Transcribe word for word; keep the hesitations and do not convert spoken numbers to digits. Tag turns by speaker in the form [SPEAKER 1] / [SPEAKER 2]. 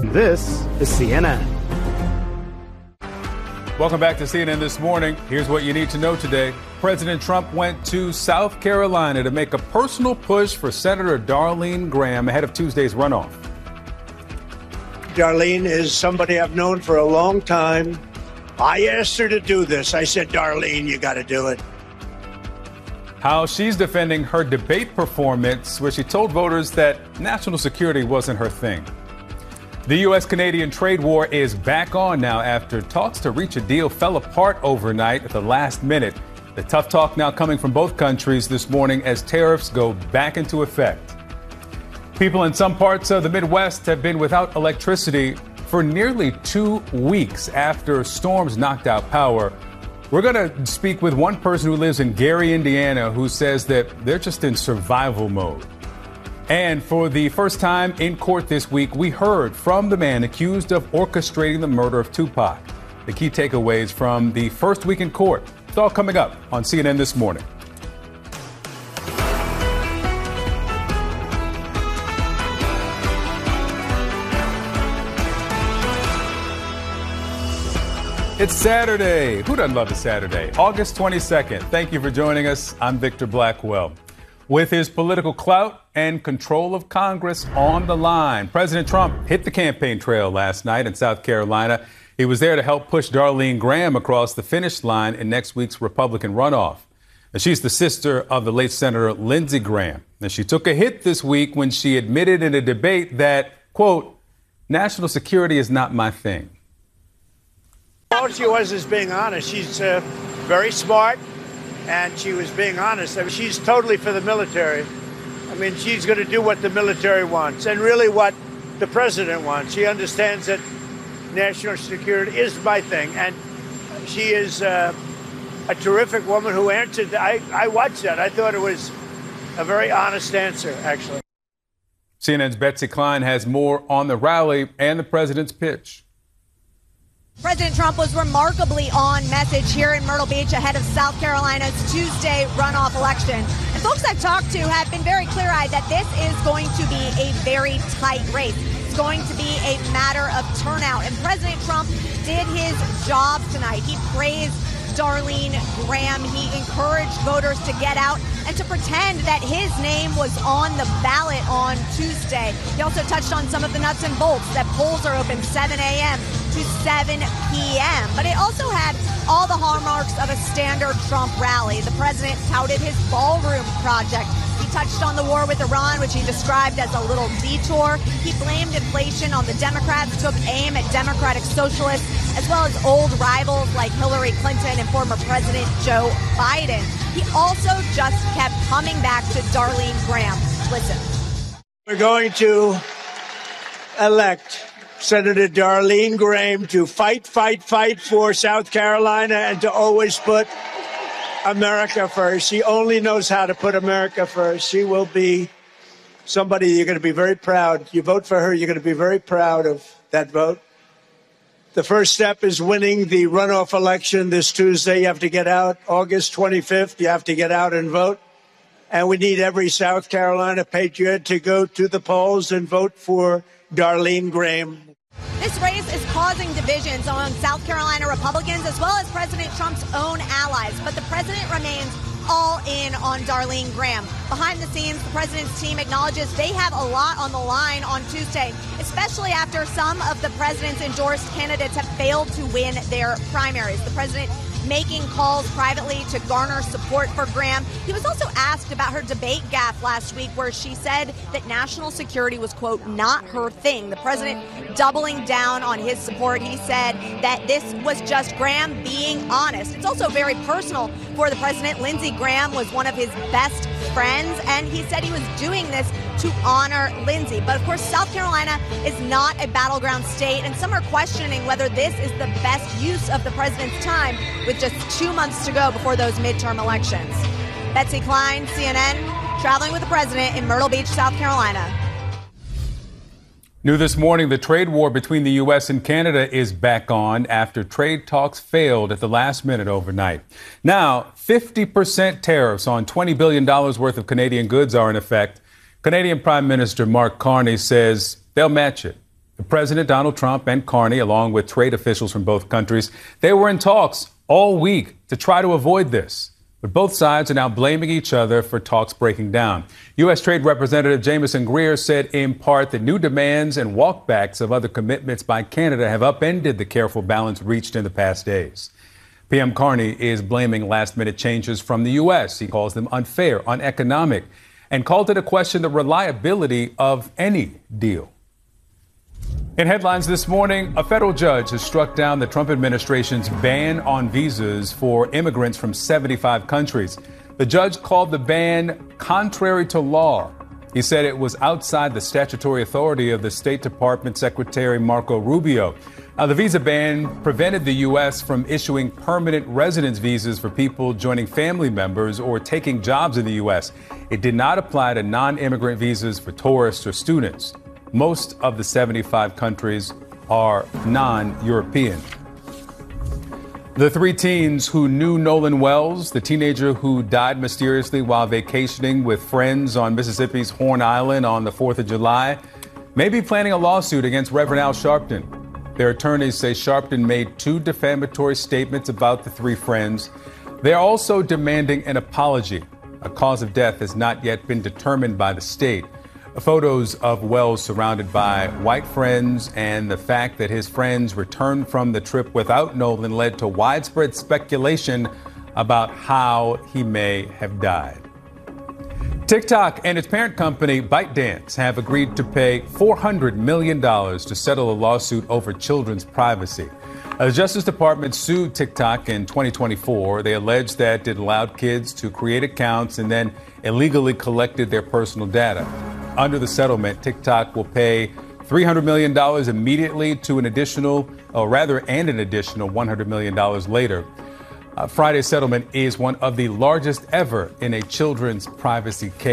[SPEAKER 1] This is C N N.
[SPEAKER 2] Welcome back to C N N This Morning. Here's what you need to know today. President Trump went to South Carolina to make a personal push for Senator Darlene Graham ahead of Tuesday's runoff.
[SPEAKER 3] Darlene is somebody I've known for a long time. I asked her to do this. I said, Darlene, you got to do it.
[SPEAKER 2] How she's defending her debate performance, where she told voters that national security wasn't her thing. The U S-Canadian trade war is back on now after talks to reach a deal fell apart overnight at the last minute. The tough talk now coming from both countries this morning as tariffs go back into effect. People in some parts of the Midwest have been without electricity for nearly two weeks after storms knocked out power. We're going to speak with one person who lives in Gary, Indiana, who says that they're just in survival mode. And for the first time in court this week, we heard from the man accused of orchestrating the murder of Tupac. The key takeaways from the first week in court. It's all coming up on C N N This Morning. It's Saturday. Who doesn't love a Saturday? August twenty-second. Thank you for joining us. I'm Victor Blackwell. With his political clout and control of Congress on the line, President Trump hit the campaign trail last night in South Carolina. He was there to help push Darlene Graham across the finish line in next week's Republican runoff. Now, she's the sister of the late Senator Lindsey Graham. Now, she took a hit this week when she admitted in a debate that, quote, national security is not my thing.
[SPEAKER 3] All she was is being honest. She's uh, very smart, and she was being honest. I mean, she's totally for the military. I mean, she's going to do what the military wants and really what the president wants. She understands that national security is my thing, and she is uh, a terrific woman who answered. I, I watched that. I thought it was a very honest answer, actually.
[SPEAKER 2] C N N's Betsy Klein has more on the rally and the president's pitch.
[SPEAKER 4] President Trump was remarkably on message here in Myrtle Beach ahead of South Carolina's Tuesday runoff election. And folks I've talked to have been very clear-eyed that this is going to be a very tight race. It's going to be a matter of turnout. And President Trump did his job tonight. He praised Darlene Graham. He encouraged voters to get out and to pretend that his name was on the ballot on Tuesday. He also touched on some of the nuts and bolts, that polls are open seven a.m. to seven p.m. But it also had all the hallmarks of a standard Trump rally. The president touted his ballroom project. He touched on the war with Iran, which he described as a little detour. He blamed inflation on the Democrats, took aim at Democratic socialists, as well as old rivals like Hillary Clinton and former President Joe Biden. He also just kept coming back to Darlene Graham. Listen.
[SPEAKER 3] We're going to elect Senator Darlene Graham to fight, fight, fight for South Carolina and to always put America first. She only knows how to put America first. She will be somebody you're going to be very proud. You vote for her, you're going to be very proud of that vote. The first step is winning the runoff election this Tuesday. You have to get out August twenty-fifth. You have to get out and vote. And we need every South Carolina patriot to go to the polls and vote for Darlene Graham.
[SPEAKER 4] This race is causing divisions among South Carolina Republicans as well as President Trump's own allies. But the president remains all in on Darlene Graham. Behind the scenes, the president's team acknowledges they have a lot on the line on Tuesday, especially after some of the president's endorsed candidates have failed to win their primaries. The president making calls privately to garner support for Graham. He was also asked about her debate gaffe last week where she said that national security was, quote, not her thing. The president doubling down on his support. He said that this was just Graham being honest. It's also very personal for the president. Lindsey Graham was one of his best friends, and he said he was doing this to honor Lindsey. But of course, South Carolina is not a battleground state, and some are questioning whether this is the best use of the president's time with just two months to go before those midterm elections. Betsy Klein, C N N, traveling with the president in Myrtle Beach, South Carolina.
[SPEAKER 2] New this morning, the trade war between the U S and Canada is back on after trade talks failed at the last minute overnight. Now, fifty percent tariffs on twenty billion dollars worth of Canadian goods are in effect. Canadian Prime Minister Mark Carney says they'll match it. The President Donald Trump and Carney, along with trade officials from both countries, they were in talks all week to try to avoid this. But both sides are now blaming each other for talks breaking down. U S. Trade Representative Jamieson Greer said in part that new demands and walkbacks of other commitments by Canada have upended the careful balance reached in the past days. P M Carney is blaming last-minute changes from the U S. He calls them unfair, uneconomic, and called into question the reliability of any deal. In headlines this morning, a federal judge has struck down the Trump administration's ban on visas for immigrants from seventy-five countries. The judge called the ban contrary to law. He said it was outside the statutory authority of the State Department Secretary Marco Rubio. Now, the visa ban prevented the U S from issuing permanent residence visas for people joining family members or taking jobs in the U S. It did not apply to non-immigrant visas for tourists or students. Most of the seventy-five countries are non-European. The three teens who knew Nolan Wells, the teenager who died mysteriously while vacationing with friends on Mississippi's Horn Island on the fourth of July, may be planning a lawsuit against Reverend Al Sharpton. Their attorneys say Sharpton made two defamatory statements about the three friends. They are also demanding an apology. A cause of death has not yet been determined by the state. Photos of Wells surrounded by white friends and the fact that his friends returned from the trip without Nolan led to widespread speculation about how he may have died. TikTok and its parent company, ByteDance, have agreed to pay four hundred million dollars to settle a lawsuit over children's privacy. The Justice Department sued TikTok in twenty twenty-four. They alleged that it allowed kids to create accounts and then illegally collected their personal data. Under the settlement, TikTok will pay three hundred million dollars immediately to an additional, or rather, and an additional one hundred million dollars later. Uh, Friday's settlement is one of the largest ever in a children's privacy case.